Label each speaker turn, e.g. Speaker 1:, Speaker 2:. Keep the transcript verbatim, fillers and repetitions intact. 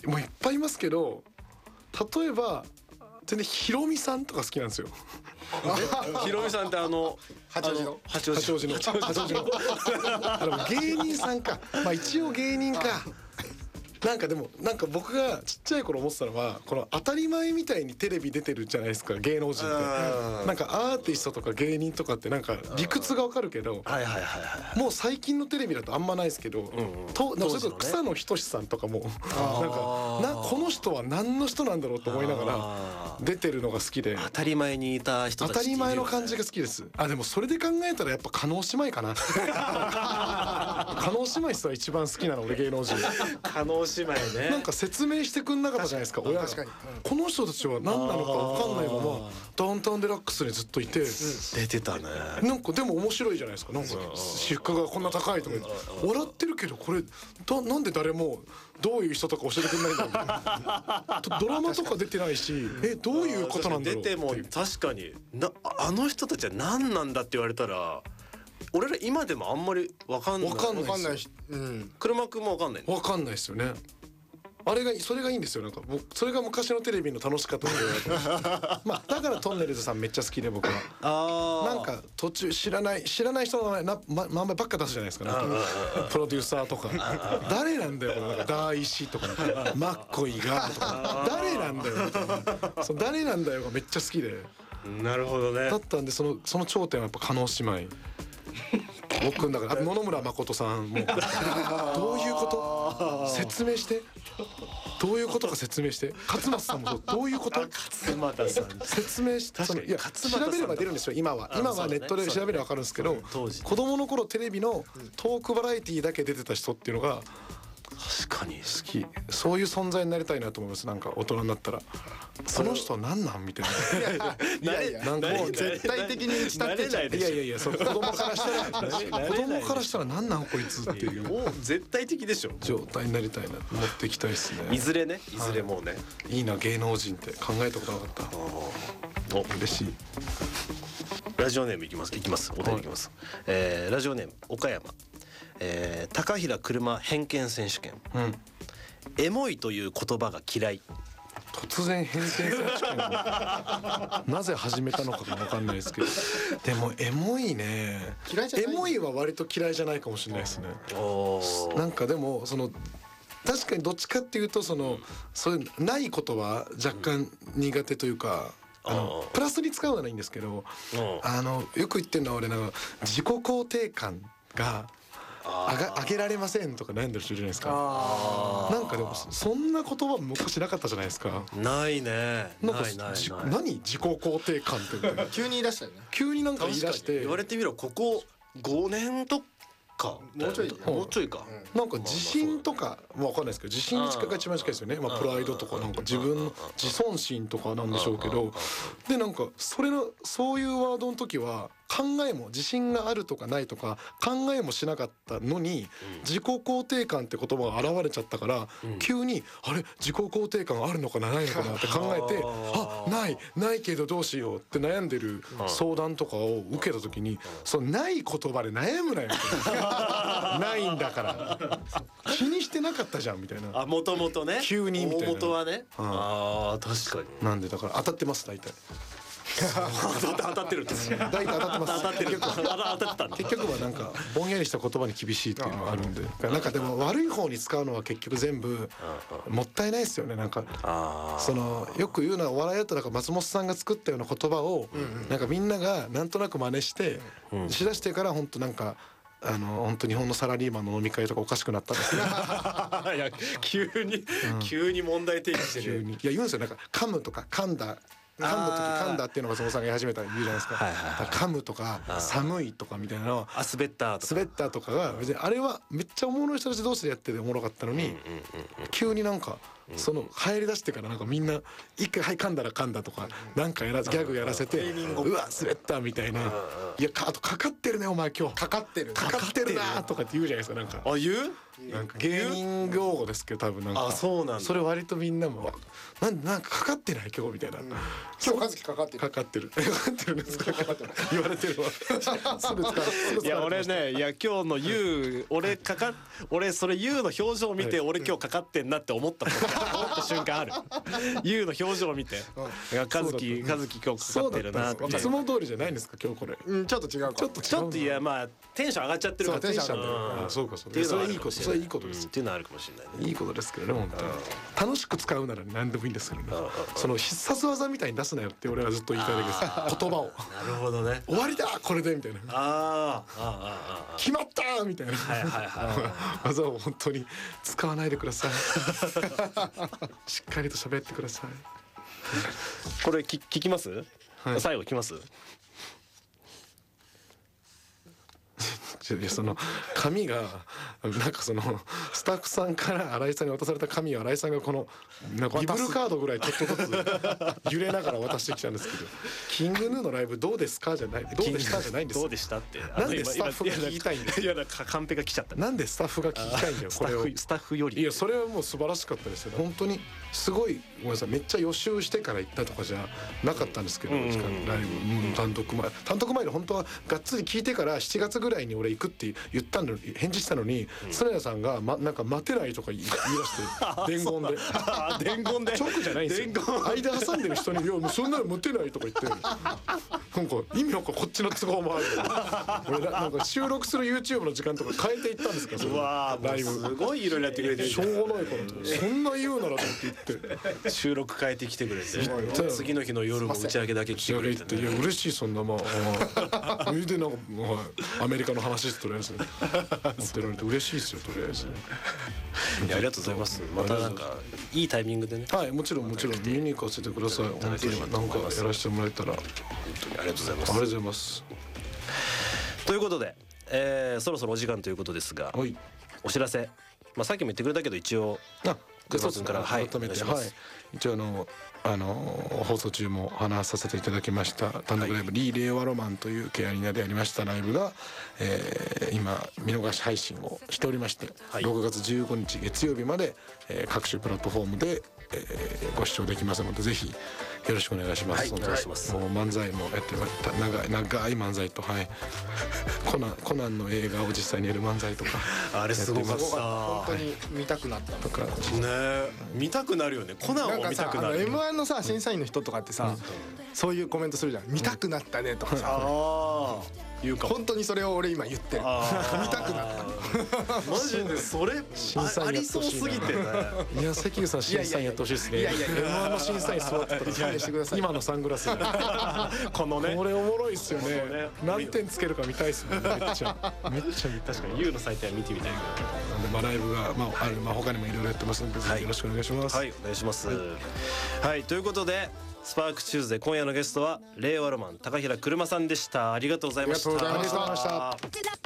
Speaker 1: もういっぱいいますけど、例えば全然ヒロミさんとか好きなんですよ。
Speaker 2: ヒロミさんってあの
Speaker 3: 八王子の
Speaker 2: 八王子
Speaker 1: 八王子の八王子のあの芸人さんか、まあ一応芸人か。なんかでもなんか僕がちっちゃい頃思ってたのは、この当たり前みたいにテレビ出てるじゃないですか、芸能人って。なんかアーティストとか芸人とかってなんか理屈がわかるけど、
Speaker 2: はいはいはいはい
Speaker 1: もう最近のテレビだとあんまないですけど、となんかそれこそ草野仁さんとかもなんかなこの人は何の人なんだろうと思いながら出てるのが好きで、
Speaker 2: 当たり前にいた人たち
Speaker 1: 当たり前の感じが好きです。あでもそれで考えたらやっぱ叶姉妹かな。叶姉妹さ一番好きなの俺芸能人。
Speaker 2: 叶姉妹ね。
Speaker 1: なんか説明してくんなかったじゃないですか親が。
Speaker 3: 確かに、うん、
Speaker 1: この人たちは何なのか分かんないままダウンタウンデラックスにずっといて、
Speaker 2: 出てたね。
Speaker 1: なんかでも面白いじゃないですか。なんか出荷がこんな高いとか言って笑ってるけど、これだなんで誰もどういう人とか教えてくんないんだろうみたいな。ドラマとか出てないし、えどういうことなんだろうっていう。
Speaker 2: 出ても確かにな、あの人たちは何なんだって言われたら俺ら今でもあんまり分かんない。
Speaker 1: 分かんない
Speaker 3: わかんないし、うん、
Speaker 2: 車くんも分かんない。
Speaker 1: 分かんないですよね。あれがそれがいいんですよ。なんか僕それが昔のテレビの楽しかったことでまあだからトンネルズさんめっちゃ好きで僕は。
Speaker 2: あ
Speaker 1: なんか途中知らない知らない人の名前な、ま、名前ばっか出すじゃないですか、なんかプロデューサーとか誰なんだよこのなんか大石とかマッコイがとか誰なんだよみたいな、その誰なんだよがめっちゃ好きで。
Speaker 2: なるほどね。
Speaker 1: だったんでそのその頂点はやっぱ叶姉妹。僕だからあと野々村誠さんもどういうこと説明してどういうことか説明して勝俣さんもどういうこと
Speaker 2: 勝俣さん
Speaker 1: 説明して
Speaker 2: 確かに
Speaker 1: いや調べれば出るんですよ今は。今はネットで調べれば分かるんですけど、
Speaker 2: 当時
Speaker 1: 子供の頃テレビのトークバラエティーだけ出てた人っていうのが
Speaker 2: 確かに
Speaker 1: 好き。そういう存在になりたいなと思います。なんか大人になったらその人は何なんみたいな。
Speaker 3: いやいや
Speaker 1: なんかもう
Speaker 3: 絶対的に打ち立てちゃう。
Speaker 1: いやいやいや、そう子供からしたら子供からしたら何なんこいつっていう
Speaker 2: もう絶対的でしょ
Speaker 1: 状態になりたいな、持っていきたいですね。
Speaker 2: いずれね、いずれもうね、
Speaker 1: いいな芸能人って考えたことなかった。お嬉しい。
Speaker 2: ラジオネームいきますいきますお便りいきます、えー、ラジオネーム岡山、えー、高平車偏見選手権、
Speaker 1: うん、
Speaker 2: エモいという言葉が嫌い。
Speaker 1: 突然偏見選手権なぜ始めたのかが分かんないですけど、でもエモいね。
Speaker 3: 嫌いじゃない。
Speaker 1: エモいは割と嫌いじゃないかもしれないですね。なんかでもその確かにどっちかっていうとそのそういうないことは若干苦手というか、あのプラスに使うならいいんですけど、あのよく言ってるのは俺なんか自己肯定感があが上げられませんとか悩んでる人いるじゃないですか。なんかでもそんな言葉昔なかったじゃないですか。
Speaker 2: ないね。
Speaker 1: なんか
Speaker 2: ないないない。
Speaker 1: 何自己肯定感って
Speaker 3: 急に言い出したよね。
Speaker 1: 急になんか言い出して
Speaker 2: 言われてみろ、ここごねんとか
Speaker 3: もうちょい
Speaker 2: もうちょいか、
Speaker 1: なんか自信とかまあ分かんないですけど、自信に近いが一番近いですよね。まあプライドとかなんか自分の自尊心とかなんでしょうけど、でなんかそれのそういうワードの時は考えも自信があるとかないとか考えもしなかったのに、自己肯定感って言葉が現れちゃったから、急にあれ自己肯定感あるのかなないのかなって考えて、あないないけどどうしようって悩んでる相談とかを受けた時に、そのない言葉で悩むなよないんだから気にしてなかったじゃんみたいな。
Speaker 2: あ、もともとね
Speaker 1: 急にみたいな。
Speaker 2: 大元はね、
Speaker 1: うん、
Speaker 2: ああ確かに。
Speaker 1: なんでだから当たってます大体
Speaker 2: 当たってるって
Speaker 1: 大体当たってます
Speaker 2: 当たってる当たってたんだ。
Speaker 1: 結局はなんかぼんやりした言葉に厳しいっていうのがあるんで、なんかでも悪い方に使うのは結局全部もったいないですよね。なんかそのよく言うのはお笑いだったら松本さんが作ったような言葉をなんかみんながなんとなく真似してしだしてから本当なんかあの本当日本のサラリーマンの飲み会とかおかしくなったんですね
Speaker 2: いや急に、うん、急に問題提起してる。
Speaker 1: 急にいや言うんですよ。なんか噛むとか噛んだ噛んだ時噛んだっていうのが松本さんが言い始めたら言うじゃないですか。はいはいはい、噛むとか寒いとかみたいなのは
Speaker 2: あ滑ったとか
Speaker 1: 滑ったとかが別にあれはめっちゃおもろい人たち同士でやってておもろかったのに、急になんかその入り出してからなんかみんな一回はい噛んだら噛んだとかなんかやらギャグやらせてうわ滑ったみたいな、いやあとかかってるねお前今日
Speaker 3: かかってる
Speaker 1: かかってるなとかって言うじゃないですか。なんか
Speaker 2: あ言う
Speaker 1: なんか芸人用語ですけど多分なんか
Speaker 2: あそうなんだ
Speaker 1: それ割とみんなもなんなんかかかってない今日みたいな、
Speaker 3: 今日和樹かかってる
Speaker 1: かかってるかかってるんですか言われてるわすぐ使うすぐ使われてました
Speaker 2: いや俺ねいや今日のユウ俺かか俺それユウの表情を見て俺今日かかってんなって思った時思った瞬間あるユウの表情を見ていや和樹和樹今日かかってるなって
Speaker 1: いつも通りじゃないんですか今日これ
Speaker 3: うんちょっと違うか
Speaker 1: ちょっと
Speaker 2: ちょっといやまあテンション上がっちゃってるから
Speaker 3: そうテンション
Speaker 1: 上がってるあそうかそうか
Speaker 2: っていうのはある
Speaker 1: それいいことそれいいことです、
Speaker 2: うんっていうのはあるかもしれないね
Speaker 1: いいことですけどね本当に楽しく使うなら何でもいいんですけどね
Speaker 2: うんうん
Speaker 1: その必殺技みたいに出すなよって俺はずっと言いたいだけです言葉を
Speaker 2: なるほどね
Speaker 1: 終わりだこれでみたいな
Speaker 2: あーあーあーあ
Speaker 1: 決まったみたいな
Speaker 2: ーはいはいはい
Speaker 1: 技を本当に使わないでくださいしっかりと喋ってください
Speaker 2: これき聞きます、
Speaker 1: はい
Speaker 2: 最後聞きます
Speaker 1: いやその紙がなんかそのスタッフさんから新井さんに渡された紙を新井さんがこのなんかビブルカードぐらいちょっとずつ揺れながら渡してきたんですけど「キングヌーのライブどうですか?」じゃない「どうでした?」じゃないんですよ
Speaker 2: どうでしたって
Speaker 1: なんでスタッフが聞きたいんだよ
Speaker 2: いやなんかカンペが来ちゃった
Speaker 1: なんでスタッフが聞きたいんだよ
Speaker 2: ス
Speaker 1: これを
Speaker 2: タッフスタッフより
Speaker 1: いやそれはもう素晴らしかったですよ本当にすごいごめんなさいめっちゃ予習してから行ったとかじゃなかったんですけど
Speaker 2: うんうんうん
Speaker 1: 時間ライブうん単独前単独前で本当はがっつり聞いてからしちがつぐらいに俺行くって言ったのに返事したのに常谷さんがまなんか待てないとか言い言い出して伝言で
Speaker 2: あー伝言で
Speaker 1: 直じゃないんですよ
Speaker 2: 伝言
Speaker 1: 間挟んでる人に「いやもうそんなの待てない」とか言ってなんか意味わかんこっちの都合もある俺ななんか収録する YouTube の時間とか変えていったんですからその
Speaker 2: うわーもう
Speaker 1: ライブ
Speaker 2: すごいいろいろやってくれてる
Speaker 1: しょうがないからとそんな言うならと言って
Speaker 2: 収録変えてきてくれて
Speaker 1: よ
Speaker 2: 次の日の夜も打ち上げだけ来てくれて
Speaker 1: いや嬉しいそんなまあそれでなんかはいアメリカの話とりあえず持ってられて嬉しいですよとりあえず
Speaker 2: いやありがとうございますまたなんかいいタイミングでね
Speaker 1: はいもちろんもちろん見に行かせてください本当になんかやらせてもらえたらあり
Speaker 2: 本当にありがとうございます
Speaker 1: がとうございます
Speaker 2: ということで、えー、そろそろお時間ということですが
Speaker 1: はい
Speaker 2: お知らせ、まあ、さっきも言ってくれたけど一応
Speaker 1: あ
Speaker 2: グッソ君からはい
Speaker 1: 改めてはい
Speaker 2: お願いします
Speaker 1: 一応あのあの放送中も話させていただきました単独ライブ「リー令和ロマン」というケアリナでやりましたライブが、えー、今見逃し配信をしておりまして、
Speaker 2: はい
Speaker 1: ろくがつじゅうごにち月曜日まで、えー、各種プラットフォームで、えー、ご視聴できますのでぜひよろしくお願いします。
Speaker 2: はい
Speaker 1: 本当に
Speaker 2: お願いします
Speaker 1: もう漫才もやってました長い長い漫才とはいコナンコナンの映画を実際にやる漫才とか
Speaker 2: あれすごかっ
Speaker 1: やってます
Speaker 2: た
Speaker 3: 本当に見たくなった
Speaker 1: とか
Speaker 2: ねえ見たくなるよねコナン
Speaker 3: なん
Speaker 2: を見た
Speaker 3: かさあの
Speaker 2: くなる
Speaker 3: エムワン のさ審査員の人とかってさそういうコメントするじゃん見たくなったねとかさ
Speaker 2: ああ言うかも
Speaker 3: 本当にそれを俺今言ってる
Speaker 2: あ
Speaker 3: 見たくなった
Speaker 2: マジでそれ
Speaker 1: 審査員
Speaker 2: あありそうすぎてね
Speaker 1: いや関口さん審査員やってほしいですね。
Speaker 3: いやいやいや
Speaker 1: エムワン の審査員座ってたら
Speaker 3: 勘弁してください
Speaker 1: 今のサングラス。
Speaker 2: このね
Speaker 1: これおもろいっすよ
Speaker 2: このね
Speaker 1: ね。何点つけるか見たいっすもんね。めっちゃめっちゃ見たい。
Speaker 2: 確かに ユー の採点は見てみたいけ
Speaker 1: なんでまあライブがまああるまあ他にもいろいろやってますので、ぜひよろしくお願いします。
Speaker 2: どはいお願いしますはいということでスパークチューズデー今夜のゲストは令和ロマン高平車さんでしたありがとうございました
Speaker 3: ありがとうございました
Speaker 1: ありがとうございました。